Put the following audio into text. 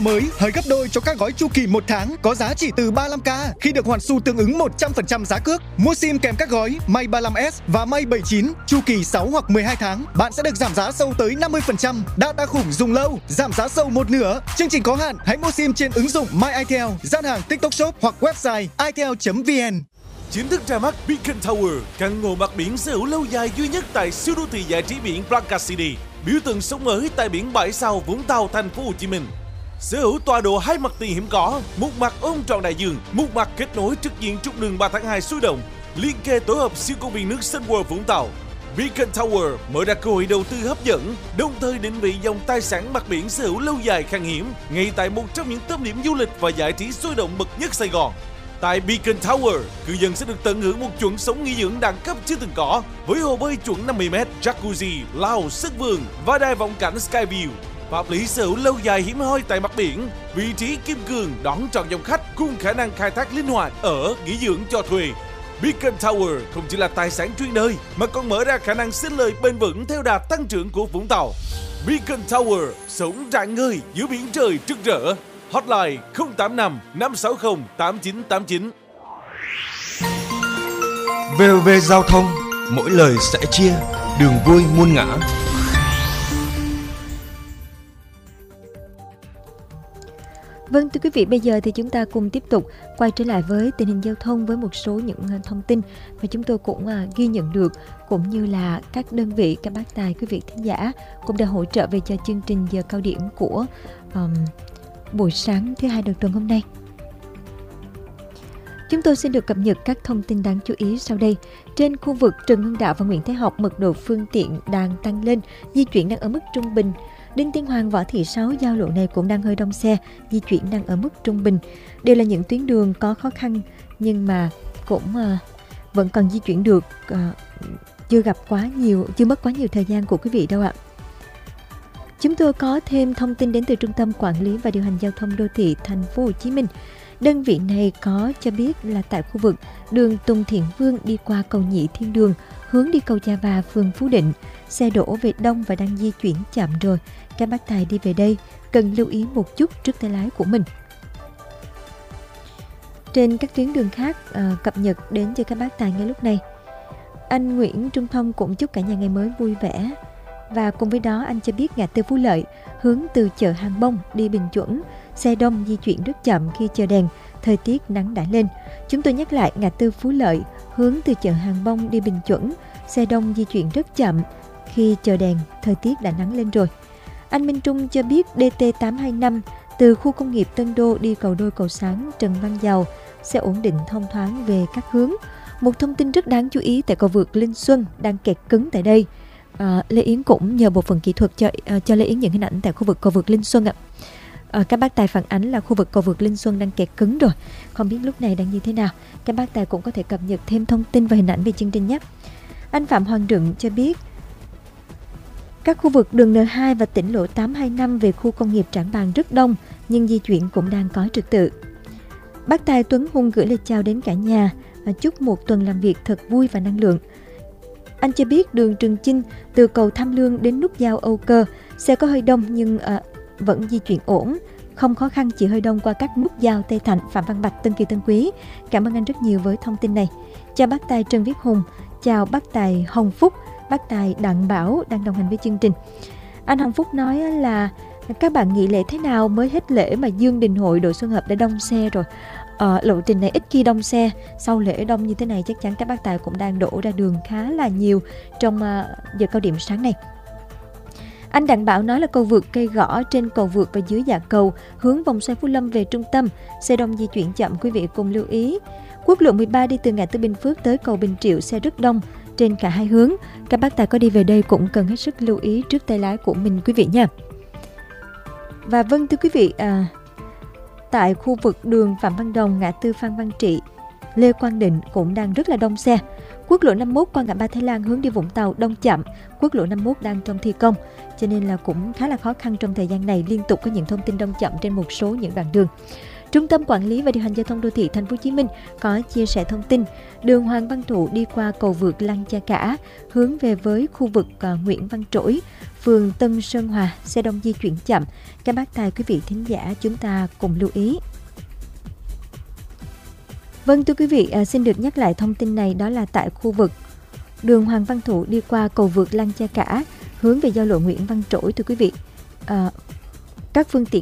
Mới hời gấp đôi cho các gói chu kỳ 1 tháng có giá chỉ từ 35k khi được hoàn xu tương ứng 100% giá cước. Mua sim kèm các gói May 35S và May 79 chu kỳ 6 hoặc 12 tháng, bạn sẽ được giảm giá sâu tới 50%. Data khủng dùng lâu, giảm giá sâu một nửa. Chương trình có hạn, hãy mua sim trên ứng dụng My Itel, gian hàng TikTok Shop hoặc website itel.vn. Chính thức ra mắt Beacon Tower, căn hộ mặt biển sở hữu lâu dài duy nhất tại siêu đô thị giải trí biển Playa City, biểu tượng sống mới tại biển Bãi Sau, Vũng Tàu, thành phố Hồ Chí Minh. Sở hữu tọa độ 2 mặt tiền hiếm có, một mặt ôm trọn đại dương, một mặt kết nối trực diện trục đường 3 tháng 2 sôi động, liên kề tổ hợp siêu công viên nước Sun World Vũng Tàu. Beacon Tower mở ra cơ hội đầu tư hấp dẫn, đồng thời định vị dòng tài sản mặt biển sở hữu lâu dài khan hiếm, ngay tại một trong những tâm điểm du lịch và giải trí sôi động bậc nhất Sài Gòn. Tại Beacon Tower, cư dân sẽ được tận hưởng một chuẩn sống nghỉ dưỡng đẳng cấp chưa từng có, với hồ bơi chuẩn 50m, jacuzzi, lao, sân vườn và đài vọng cảnh Skyview. Pháp lý sở hữu lâu dài hiếm hoi tại mặt biển, vị trí kim cương đón trọn dòng khách cùng khả năng khai thác linh hoạt ở nghỉ dưỡng cho thuê. Beacon Tower không chỉ là tài sản chuyên đời mà còn mở ra khả năng sinh lời bền vững theo đà tăng trưởng của Vũng Tàu. Beacon Tower sống rạng ngời giữa biển trời rực rỡ. Hotline 085 560 8989. VOV Giao thông, mỗi lời sẽ chia, đường vui muôn ngã. Vâng, thưa quý vị, bây giờ thì chúng ta cùng tiếp tục quay trở lại với tình hình giao thông với một số những thông tin mà chúng tôi cũng ghi nhận được, cũng như là các đơn vị, các bác tài, quý vị thính giả cũng đã hỗ trợ về cho chương trình giờ cao điểm của buổi sáng thứ Hai đầu tuần hôm nay. Chúng tôi xin được cập nhật các thông tin đáng chú ý sau đây. Trên khu vực Trần Hưng Đạo và Nguyễn Thái Học, mật độ phương tiện đang tăng lên, di chuyển đang ở mức trung bình. Đinh Tiên Hoàng, Võ Thị Sáu, giao lộ này cũng đang hơi đông xe, di chuyển đang ở mức trung bình. Đều là những tuyến đường có khó khăn nhưng mà cũng vẫn còn di chuyển được, chưa mất quá nhiều thời gian của quý vị đâu ạ. Chúng tôi có thêm thông tin đến từ Trung tâm Quản lý và Điều hành Giao thông Đô thị Thành phố Hồ Chí Minh. Đơn vị này có cho biết là tại khu vực đường Tùng Thiện Vương đi qua cầu Nhị Thiên Đường, hướng đi cầu Cha Và, phường Phú Định, xe đổ về đông và đang di chuyển chậm rồi. Các bác tài đi về đây cần lưu ý một chút trước tay lái của mình. Trên các tuyến đường khác cập nhật đến cho các bác tài ngay lúc này. Anh Nguyễn Trung Thông cũng chúc cả nhà ngày mới vui vẻ. Và cùng với đó anh cho biết ngã tư Phú Lợi hướng từ chợ Hàng Bông đi Bình Chuẩn, xe đông di chuyển rất chậm khi chờ đèn, thời tiết nắng đã lên. Chúng tôi nhắc lại ngã tư Phú Lợi hướng từ chợ Hàng Bông đi Bình Chuẩn, xe đông di chuyển rất chậm khi chờ đèn, thời tiết đã nắng lên rồi. Anh Minh Trung cho biết DT825 từ khu công nghiệp Tân Đô đi cầu Đôi Cầu Sáng, Trần Văn Dầu sẽ ổn định thông thoáng về các hướng. Một thông tin rất đáng chú ý tại cầu vượt Linh Xuân đang kẹt cứng tại đây. Lê Yến cũng nhờ bộ phận kỹ thuật cho Lê Yến những hình ảnh tại khu vực cầu vượt Linh Xuân ạ. Các bác tài phản ánh là khu vực cầu vượt Linh Xuân đang kẹt cứng rồi, không biết lúc này đang như thế nào. Các bác tài cũng có thể cập nhật thêm thông tin và hình ảnh về chương trình nhé. Anh Phạm Hoàng Đựng cho biết các khu vực đường N2 và tỉnh lộ 825 về khu công nghiệp Trảng Bàng rất đông, nhưng di chuyển cũng đang có trật tự. Bác tài Tuấn Hùng gửi lời chào đến cả nhà, chúc một tuần làm việc thật vui và năng lượng. Anh cho biết đường Trường Chinh từ cầu Tham Lương đến nút giao Âu Cơ xe có hơi đông nhưng vẫn di chuyển ổn, không khó khăn, chỉ hơi đông qua các nút giao Tây Thạnh, Phạm Văn Bạch, Tân Kỳ, Tân Quý. Cảm ơn anh rất nhiều với thông tin này. Chào bác tài Trần Viết Hùng, chào bác tài Hồng Phúc, bác tài Đặng Bảo đang đồng hành với chương trình. Anh Hồng Phúc nói là các bạn nghỉ lễ thế nào, mới hết lễ mà Dương Đình Hội, Đỗ Xuân Hợp đã đông xe rồi. Lộ trình này ít khi đông xe, sau lễ đông như thế này chắc chắn các bác tài cũng đang đổ ra đường khá là nhiều trong giờ cao điểm sáng này. Anh Đặng Bảo nói là cầu vượt Cây Gõ trên cầu vượt và dưới dạ cầu hướng vòng xoay Phú Lâm về trung tâm, xe đông di chuyển chậm, quý vị cùng lưu ý. Quốc lộ 13 đi từ ngã tư Bình Phước tới cầu Bình Triệu, xe rất đông trên cả hai hướng. Các bác tài có đi về đây cũng cần hết sức lưu ý trước tay lái của mình quý vị nha. Và vâng thưa quý vị, tại khu vực đường Phạm Văn Đồng, ngã tư Phan Văn Trị, Lê Quang Định cũng đang rất là đông xe. Quốc lộ 51 qua ngã ba Thái Lan hướng đi Vũng Tàu đông chậm. Quốc lộ 51 đang trong thi công, cho nên là cũng khá là khó khăn trong thời gian này, liên tục có những thông tin đông chậm trên một số những đoạn đường. Trung tâm Quản lý và Điều hành Giao thông Đô thị Thành phố Hồ Chí Minh có chia sẻ thông tin đường Hoàng Văn Thụ đi qua cầu vượt Lăng Cha Cả hướng về với khu vực Nguyễn Văn Trỗi, phường Tân Sơn Hòa, xe đông di chuyển chậm. Các bác tài quý vị thính giả chúng ta cùng lưu ý. Vâng thưa quý vị, xin được nhắc lại thông tin này, đó là tại khu vực đường Hoàng Văn Thụ đi qua cầu vượt Lăng Cha Cả hướng về giao lộ Nguyễn Văn Trỗi thưa quý vị. Các phương tiện